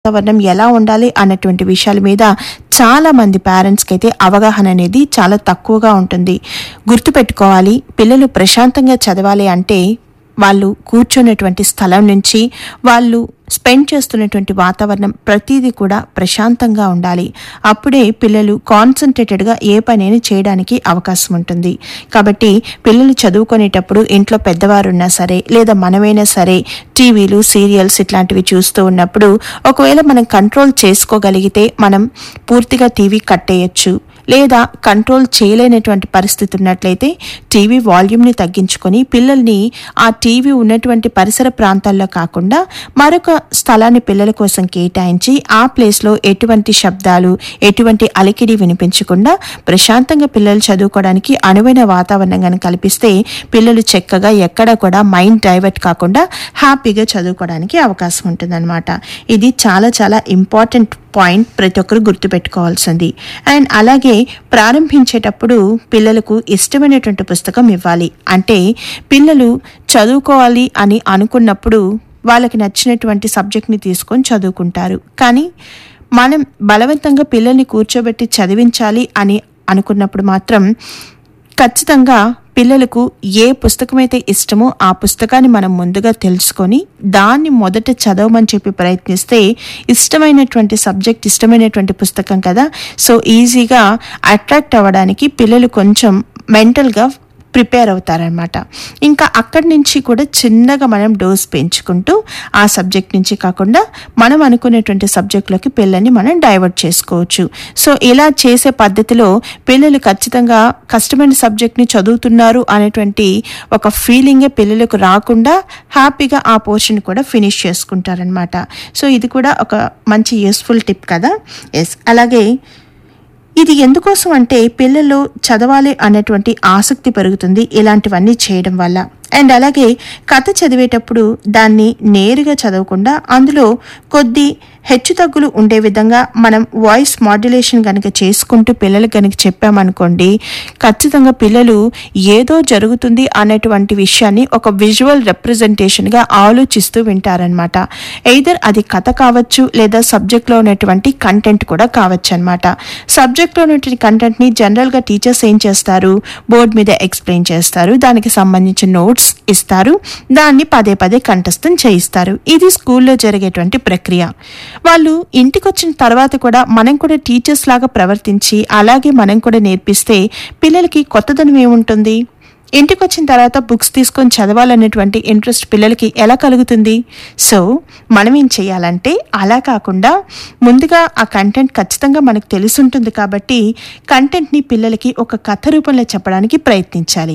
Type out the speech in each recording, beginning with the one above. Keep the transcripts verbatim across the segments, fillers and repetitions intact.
వాతావరణం ఎలా ఉండాలి అన్నటువంటి విషయాల మీద చాలా మంది పేరెంట్స్కి అయితే అవగాహన అనేది చాలా తక్కువగా ఉంటుంది. గుర్తుపెట్టుకోవాలి, పిల్లలు ప్రశాంతంగా చదవాలి అంటే వాళ్ళు కూర్చున్నటువంటి స్థలం నుంచి వాళ్ళు స్పెండ్ చేస్తున్నటువంటి వాతావరణం ప్రతిదీ కూడా ప్రశాంతంగా ఉండాలి. అప్పుడే పిల్లలు కాన్సన్ట్రేటెడ్గా ఏ పనైనా చేయడానికి అవకాశం ఉంటుంది. కాబట్టి పిల్లలు చదువుకునేటప్పుడు ఇంట్లో పెద్దవారు ఉన్నా సరే లేదా మనమైనా సరే టీవీలు సీరియల్స్ ఇట్లాంటివి చూస్తూ ఉన్నప్పుడు ఒకవేళ మనం కంట్రోల్ చేసుకోగలిగితే మనం పూర్తిగా టీవీ కట్టేయచ్చు. లేదా కంట్రోల్ చేయలేనటువంటి పరిస్థితి ఉన్నట్లయితే టీవీ వాల్యూమ్ని తగ్గించుకొని పిల్లల్ని ఆ టీవీ ఉన్నటువంటి పరిసర ప్రాంతాల్లో కాకుండా మరొక స్థలాన్ని పిల్లల కోసం కేటాయించి ఆ ప్లేస్లో ఎటువంటి శబ్దాలు ఎటువంటి అలికిడి వినిపించకుండా ప్రశాంతంగా పిల్లలు చదువుకోవడానికి అనువైన వాతావరణం కనుక కల్పిస్తే పిల్లలు చక్కగా ఎక్కడా కూడా మైండ్ డైవర్ట్ కాకుండా హ్యాపీగా చదువుకోవడానికి అవకాశం ఉంటుందన్నమాట. ఇది చాలా చాలా ఇంపార్టెంట్ పాయింట్, ప్రతి ఒక్కరు గుర్తుపెట్టుకోవాల్సింది. అండ్ అలాగే ప్రారంభించేటప్పుడు పిల్లలకు ఇష్టమైనటువంటి పుస్తకం ఇవ్వాలి. అంటే పిల్లలు చదువుకోవాలి అని అనుకున్నప్పుడు వాళ్ళకి నచ్చినటువంటి సబ్జెక్ట్ని తీసుకొని చదువుకుంటారు. కానీ మనం బలవంతంగా పిల్లల్ని కూర్చోబెట్టి చదివించాలి అని అనుకున్నప్పుడు మాత్రం ఖచ్చితంగా పిల్లలకు ఏ పుస్తకమైతే ఇష్టమో ఆ పుస్తకాన్ని మనం ముందుగా తెలుసుకొని దాన్ని మొదట చదవమని చెప్పి ప్రయత్నిస్తే ఇష్టమైనటువంటి సబ్జెక్ట్ ఇష్టమైనటువంటి పుస్తకం కదా, సో ఈజీగా అట్రాక్ట్ అవ్వడానికి పిల్లలు కొంచెం మెంటల్గా ప్రిపేర్ అవుతారనమాట. ఇంకా అక్కడి నుంచి కూడా చిన్నగా మనం డోస్ పెంచుకుంటూ ఆ సబ్జెక్ట్ నుంచి కాకుండా మనం అనుకునేటువంటి సబ్జెక్ట్లోకి పిల్లల్ని మనం డైవర్ట్ చేసుకోవచ్చు. సో ఇలా చేసే పద్ధతిలో పిల్లలు ఖచ్చితంగా కష్టమైన సబ్జెక్ట్ని చదువుతున్నారు అనేటువంటి ఒక ఫీలింగే పిల్లలకు రాకుండా హ్యాపీగా ఆ పోర్షన్ కూడా ఫినిష్ చేసుకుంటారనమాట. సో ఇది కూడా ఒక మంచి యూస్ఫుల్ టిప్ కదా. ఎస్, అలాగే ఇది ఎందుకోసం అంటే పిల్లలు చదవాలి అన్నటువంటి ఆసక్తి పెరుగుతుంది ఇలాంటివన్నీ చేయడం వల్ల. అండ్ అలాగే కథ చదివేటప్పుడు దాన్ని నేరుగా చదవకుండా అందులో కొద్ది హెచ్చు తగ్గులు ఉండే విధంగా మనం వాయిస్ మాడ్యులేషన్ కనుక చేసుకుంటూ పిల్లలకు కనుక చెప్పామనుకోండి, ఖచ్చితంగా పిల్లలు ఏదో జరుగుతుంది అనేటువంటి విషయాన్ని ఒక విజువల్ రిప్రజెంటేషన్గా ఆలోచిస్తూ వింటారనమాట. ఎయిదర్ అది కథ కావచ్చు లేదా సబ్జెక్ట్లో ఉన్నటువంటి కంటెంట్ కూడా కావచ్చు అనమాట. సబ్జెక్ట్లో ఉన్నటువంటి కంటెంట్ని జనరల్గా టీచర్స్ ఏం చేస్తారు, బోర్డు మీద ఎక్స్ప్లెయిన్ చేస్తారు, దానికి సంబంధించిన నోట్స్ ఇస్తారు, దాన్ని పదే పదే కంఠస్థం చేయిస్తారు. ఇది స్కూల్లో జరిగేటువంటి ప్రక్రియ. వాళ్ళు ఇంటికి వచ్చిన తర్వాత కూడా మనం కూడా టీచర్స్ లాగా ప్రవర్తించి అలాగే మనం కూడా నేర్పిస్తే పిల్లలకి కొత్తదనం ఏముంటుంది? ఇంటికి వచ్చిన తర్వాత బుక్స్ తీసుకొని చదవాలనేటువంటి ఇంట్రెస్ట్ పిల్లలకి ఎలా కలుగుతుంది? సో మనం ఏం చేయాలంటే అలా కాకుండా ముందుగా ఆ కంటెంట్ ఖచ్చితంగా మనకు తెలుసుంటుంది కాబట్టి కంటెంట్ని పిల్లలకి ఒక కథ రూపంలో చెప్పడానికి ప్రయత్నించాలి.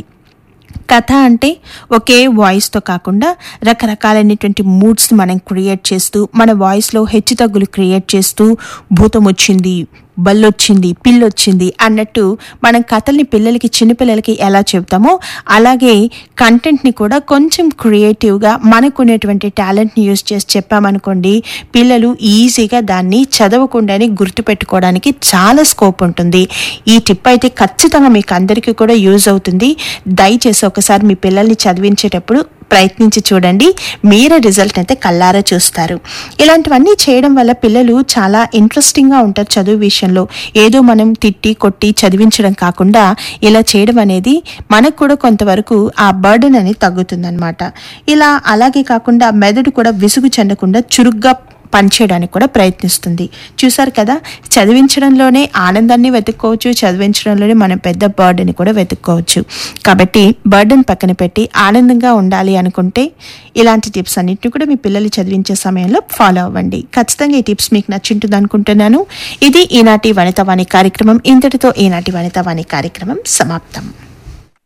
కథ అంటే ఒకే వాయిస్తో కాకుండా రకరకాలైనటువంటి మూడ్స్ని మనం క్రియేట్ చేస్తూ మన వాయిస్లో హెచ్చుతగ్గులు క్రియేట్ చేస్తూ భూతం వచ్చింది, బల్లొచ్చింది, పిల్లొచ్చింది అన్నట్టు మనం కథల్ని పిల్లలకి చిన్నపిల్లలకి ఎలా చెబుతామో అలాగే కంటెంట్ని కూడా కొంచెం క్రియేటివ్గా మనకునేటువంటి టాలెంట్ని యూజ్ చేసి చెప్పామనుకోండి, పిల్లలు ఈజీగా దాన్ని చదవకుండానే గుర్తుపెట్టుకోవడానికి చాలా స్కోప్ ఉంటుంది. ఈ టిప్ అయితే ఖచ్చితంగా మీకు అందరికీ కూడా యూజ్ అవుతుంది. దయచేసి ఒకసారి మీ పిల్లల్ని చదివించేటప్పుడు ప్రయత్నించి చూడండి, మీరే రిజల్ట్ అయితే కళ్ళారా చూస్తారు. ఇలాంటివన్నీ చేయడం వల్ల పిల్లలు చాలా ఇంట్రెస్టింగ్గా ఉంటారు చదువు విషయంలో. ఏదో మనం తిట్టి కొట్టి చదివించడం కాకుండా ఇలా చేయడం అనేది మనకు కూడా కొంతవరకు ఆ బర్డెన్ అనేది తగ్గుతుందన్నమాట. ఇలా అలాగే కాకుండా మెదడు కూడా విసుగు చెందకుండా చురుగ్గా పనిచేయడానికి కూడా ప్రయత్నిస్తుంది. చూసారు కదా, చదివించడంలోనే ఆనందాన్ని వెతుక్కోవచ్చు, చదివించడంలోనే మనం పెద్ద బర్డెన్ కూడా వెతుక్కోవచ్చు. కాబట్టి బర్డెన్ పక్కన పెట్టి ఆనందంగా ఉండాలి అనుకుంటే ఇలాంటి టిప్స్ అన్నింటినీ కూడా మీ పిల్లలు చదివించే సమయంలో ఫాలో అవ్వండి. ఖచ్చితంగా ఈ టిప్స్ మీకు నచ్చింటుంది అనుకుంటున్నాను. ఇది ఈనాటి వనితావాణి కార్యక్రమం. ఇంతటితో ఈనాటి వనితావాణి కార్యక్రమం సమాప్తం.